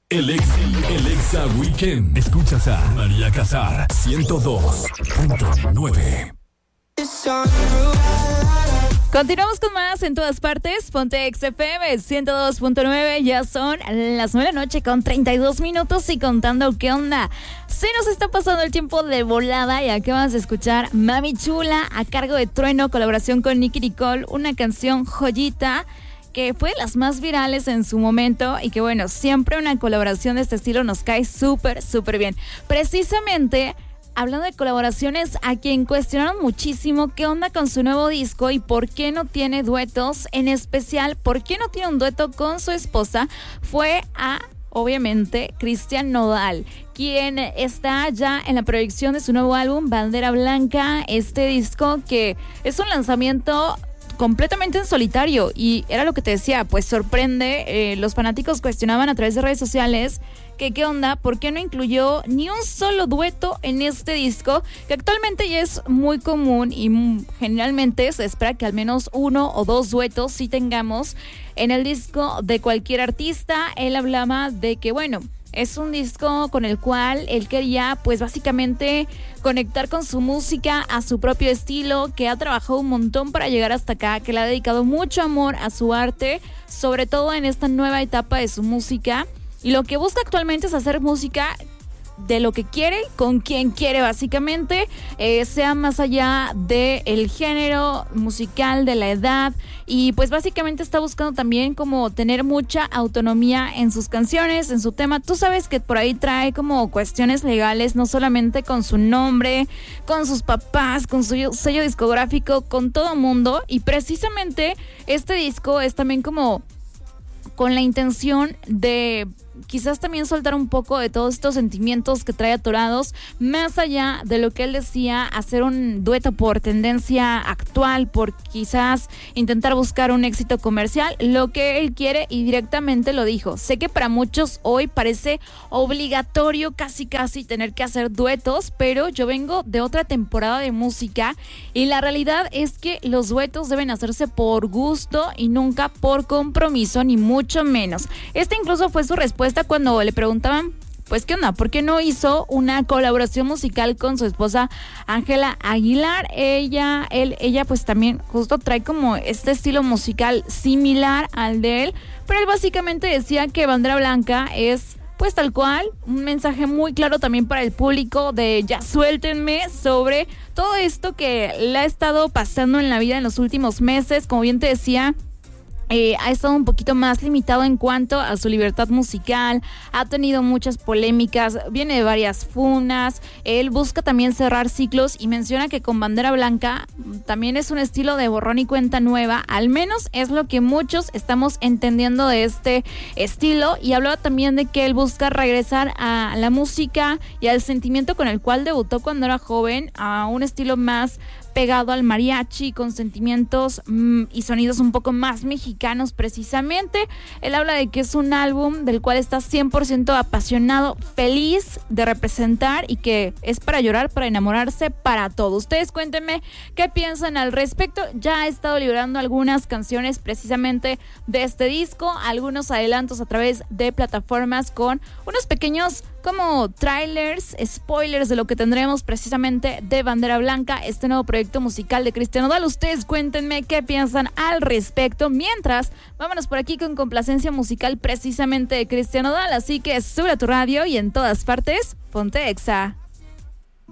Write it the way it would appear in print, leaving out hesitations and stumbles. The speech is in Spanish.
El Exa Weekend. Escuchas a María Casar, 102.9. Continuamos con más en todas partes. Ponte XFM 102.9. Ya son las 9 de la noche con 32 minutos y contando qué onda. Se nos está pasando el tiempo de volada y acabas de escuchar Mami Chula a cargo de Trueno, colaboración con Nicki Nicole, una canción joyita que fue de las más virales en su momento y que bueno, siempre una colaboración de este estilo nos cae súper, súper bien. Precisamente hablando de colaboraciones, a quien cuestionaron muchísimo qué onda con su nuevo disco y por qué no tiene duetos, en especial por qué no tiene un dueto con su esposa, fue a, obviamente, Cristian Nodal, quien está ya en la proyección de su nuevo álbum, Bandera Blanca, este disco que es un lanzamiento completamente en solitario y era lo que te decía, pues sorprende, los fanáticos cuestionaban a través de redes sociales que qué onda, por qué no incluyó ni un solo dueto en este disco, que actualmente ya es muy común y generalmente se espera que al menos 1 o 2 duetos sí tengamos en el disco de cualquier artista. Él hablaba de que bueno, es un disco con el cual él quería pues básicamente conectar con su música a su propio estilo, que ha trabajado un montón para llegar hasta acá, que le ha dedicado mucho amor a su arte, sobre todo en esta nueva etapa de su música, y lo que busca actualmente es hacer música de lo que quiere, con quien quiere básicamente, sea más allá del género musical, de la edad, y pues básicamente está buscando también como tener mucha autonomía en sus canciones, en su tema. Tú sabes que por ahí trae como cuestiones legales, no solamente con su nombre, con sus papás, con su sello discográfico, con todo mundo, y precisamente este disco es también como con la intención de quizás también soltar un poco de todos estos sentimientos que trae atorados, más allá de lo que él decía, hacer un dueto por tendencia actual, por quizás intentar buscar un éxito comercial, lo que él quiere, y directamente lo dijo. Sé que para muchos hoy parece obligatorio casi tener que hacer duetos, pero yo vengo de otra temporada de música y la realidad es que los duetos deben hacerse por gusto y nunca por compromiso, ni mucho menos. Esta incluso fue su respuesta cuando le preguntaban, pues qué onda, ¿por qué no hizo una colaboración musical con su esposa Ángela Aguilar? Ella pues también justo trae como este estilo musical similar al de él, pero él básicamente decía que Bandera Blanca es pues tal cual, un mensaje muy claro también para el público de ya suéltenme sobre todo esto que le ha estado pasando en la vida en los últimos meses. Como bien te decía, ha estado un poquito más limitado en cuanto a su libertad musical, ha tenido muchas polémicas, viene de varias funas, él busca también cerrar ciclos y menciona que con Bandera Blanca también es un estilo de borrón y cuenta nueva, al menos es lo que muchos estamos entendiendo de este estilo, y hablaba también de que él busca regresar a la música y al sentimiento con el cual debutó cuando era joven, a un estilo más pegado al mariachi, con sentimientos y sonidos un poco más mexicanos precisamente. Él habla de que es un álbum del cual está 100% apasionado, feliz de representar y que es para llorar, para enamorarse, para todo. Ustedes cuéntenme qué piensan al respecto. Ya ha estado liberando algunas canciones precisamente de este disco, algunos adelantos a través de plataformas con unos pequeños como trailers, spoilers de lo que tendremos precisamente de Bandera Blanca, este nuevo proyecto musical de Cristian Nodal. Ustedes cuéntenme qué piensan al respecto. Mientras, vámonos por aquí con complacencia musical precisamente de Cristian Nodal, así que sube a tu radio y en todas partes, ponte Exa.